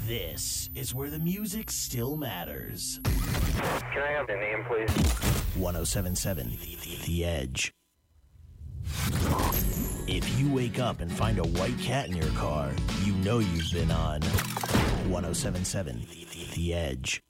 This is where the music still matters. Can I have the name, please? 1077 The Edge. If you wake up and find a white cat in your car, you know you've been on 1077 The Edge.